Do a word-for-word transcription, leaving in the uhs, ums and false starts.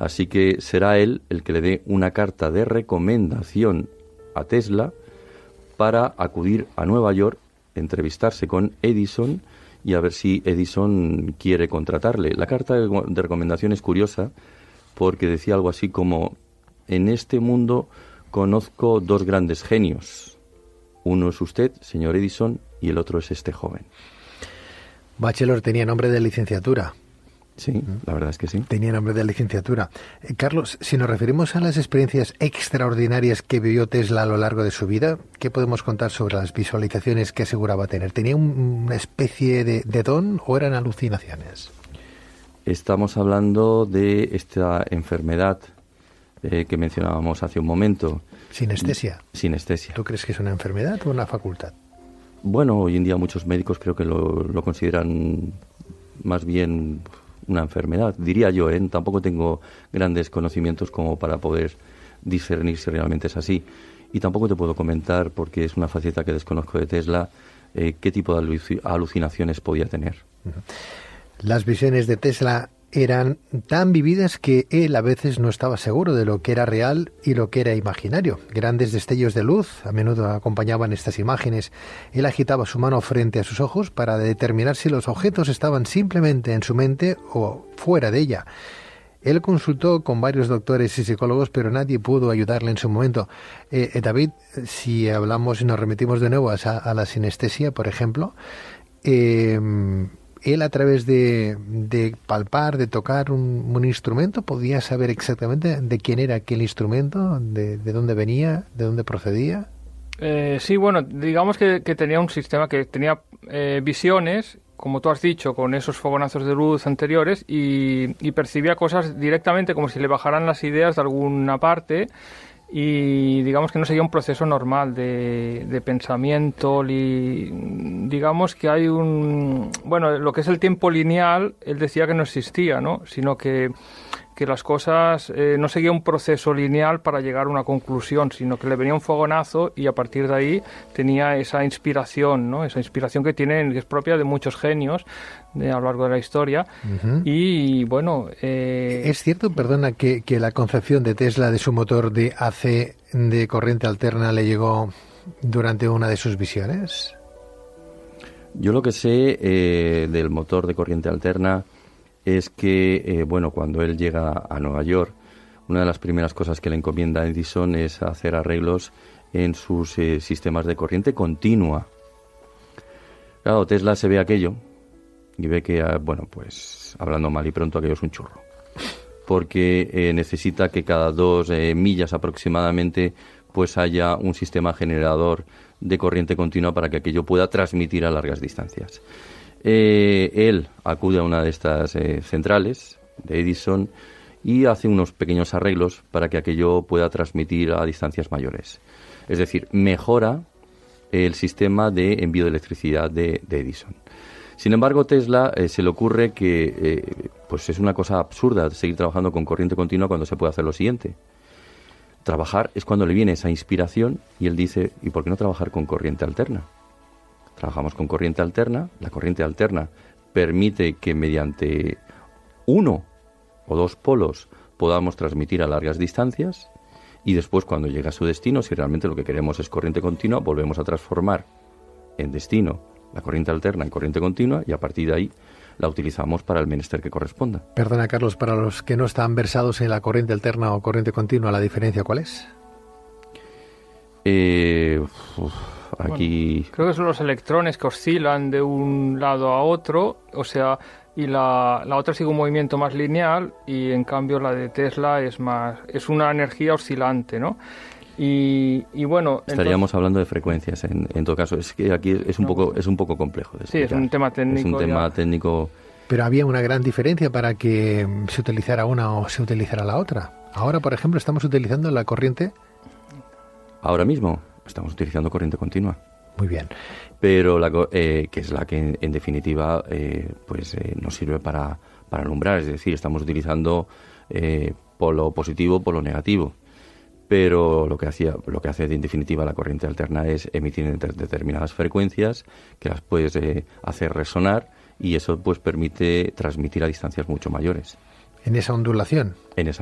Así que será él el que le dé una carta de recomendación a Tesla para acudir a Nueva York, entrevistarse con Edison y a ver si Edison quiere contratarle. La carta de recomendación es curiosa porque decía algo así como: en este mundo conozco dos grandes genios. Uno es usted, señor Edison, y el otro es este joven. Bachelor tenía nombre de licenciatura. Sí, la verdad es que sí. Tenía nombre de licenciatura. Eh, Carlos, si nos referimos a las experiencias extraordinarias que vivió Tesla a lo largo de su vida, ¿qué podemos contar sobre las visualizaciones que aseguraba tener? ¿Tenía un, una especie de, de don o eran alucinaciones? Estamos hablando de esta enfermedad eh, que mencionábamos hace un momento. Sinestesia. Sinestesia. ¿Tú crees que es una enfermedad o una facultad? Bueno, hoy en día muchos médicos creo que lo, lo consideran más bien una enfermedad, diría yo, ¿eh? Tampoco tengo grandes conocimientos como para poder discernir si realmente es así. Y tampoco te puedo comentar, porque es una faceta que desconozco de Tesla, eh, qué tipo de alucinaciones podía tener. Las visiones de Tesla eran tan vividas que él a veces no estaba seguro de lo que era real y lo que era imaginario. Grandes destellos de luz a menudo acompañaban estas imágenes. Él agitaba su mano frente a sus ojos para determinar si los objetos estaban simplemente en su mente o fuera de ella. Él consultó con varios doctores y psicólogos, pero nadie pudo ayudarle en su momento. Eh, eh, David, si hablamos y nos remitimos de nuevo a, a la sinestesia, por ejemplo, eh, él a través de, de palpar, de tocar un, un instrumento, podía saber exactamente de quién era aquel instrumento, de, de dónde venía, de dónde procedía. Eh, sí, bueno, digamos que, que tenía un sistema que tenía eh, visiones, como tú has dicho, con esos fogonazos de luz anteriores, y, y percibía cosas directamente como si le bajaran las ideas de alguna parte, y digamos que no seguía un proceso normal de, de pensamiento. Li, digamos que hay un... Bueno, lo que es el tiempo lineal, él decía que no existía, ¿no? Sino que, que las cosas eh, no seguía un proceso lineal para llegar a una conclusión, sino que le venía un fogonazo y a partir de ahí tenía esa inspiración, ¿no? Esa inspiración que tienen, que es propia de muchos genios de, a lo largo de la historia. Uh-huh. Y bueno... Eh... ¿Es cierto, perdona, que, que la concepción de Tesla de su motor de A C de corriente alterna le llegó durante una de sus visiones? Yo lo que sé eh, del motor de corriente alterna es que, eh, bueno, cuando él llega a Nueva York, una de las primeras cosas que le encomienda a Edison es hacer arreglos en sus eh, sistemas de corriente continua. Claro, Tesla se ve aquello y ve que, bueno, pues, hablando mal y pronto, aquello es un churro. Porque eh, necesita que cada dos eh, millas aproximadamente, pues haya un sistema generador de corriente continua para que aquello pueda transmitir a largas distancias. Eh, él acude a una de estas eh, centrales de Edison y hace unos pequeños arreglos para que aquello pueda transmitir a distancias mayores. Es decir, mejora el sistema de envío de electricidad de, de Edison. Sin embargo, Tesla eh, se le ocurre que eh, pues es una cosa absurda seguir trabajando con corriente continua cuando se puede hacer lo siguiente. Trabajar es cuando le viene esa inspiración y él dice, ¿y por qué no trabajar con corriente alterna? Trabajamos con corriente alterna. La corriente alterna permite que mediante uno o dos polos podamos transmitir a largas distancias y después, cuando llega a su destino, si realmente lo que queremos es corriente continua, volvemos a transformar en destino la corriente alterna en corriente continua y a partir de ahí la utilizamos para el menester que corresponda. Perdona, Carlos, para los que no están versados en la corriente alterna o corriente continua, ¿la diferencia cuál es? Eh... Uf. Aquí... Bueno, creo que son los electrones que oscilan de un lado a otro, o sea, y la, la otra sigue un movimiento más lineal y en cambio la de Tesla es más es una energía oscilante, ¿no? Y, y bueno, estaríamos entonces, hablando de frecuencias en, en todo caso. Es que aquí es un no, poco es un poco complejo de explicar. Sí, es un tema técnico. Es un tema ya. técnico. Pero había una gran diferencia para que se utilizara una o se utilizara la otra. Ahora, por ejemplo, estamos utilizando la corriente. Ahora mismo estamos utilizando corriente continua. Muy bien. Pero la, eh, que es la que en, en definitiva eh, pues eh, nos sirve para, para alumbrar. Es decir, estamos utilizando eh, polo positivo, polo negativo. Pero lo que hacía, lo que hace en definitiva la corriente alterna es emitir en determinadas frecuencias que las puedes eh, hacer resonar y eso pues permite transmitir a distancias mucho mayores. En esa ondulación. En esa